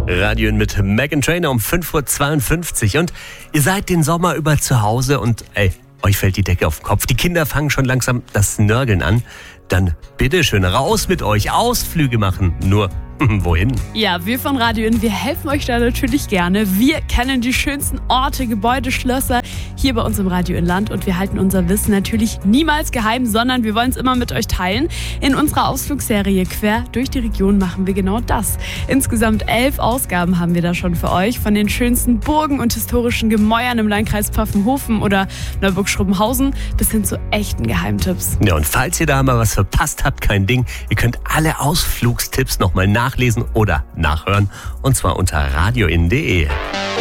Radio mit Meghan Trainor um 5.52 Uhr. Und ihr seid den Sommer über zu Hause und euch fällt die Decke auf den Kopf. Die Kinder fangen schon langsam das Nörgeln an. Dann bitteschön raus mit euch, Ausflüge machen. Nur, wohin? Ja, wir von Radio In, wir helfen euch da natürlich gerne. Wir kennen die schönsten Orte, Gebäude, Schlösser hier bei uns im Radio Inland und wir halten unser Wissen natürlich niemals geheim, sondern wir wollen es immer mit euch teilen. In unserer Ausflugsserie Quer durch die Region machen wir genau das. Insgesamt 11 Ausgaben haben wir da schon für euch, von den schönsten Burgen und historischen Gemäuern im Landkreis Pfaffenhofen oder Neuburg-Schrobenhausen bis hin zu echten Geheimtipps. Ja, und falls ihr da mal was verpasst habt, kein Ding. Ihr könnt alle Ausflugstipps nochmal nachlesen oder nachhören. Und zwar unter radioin.de.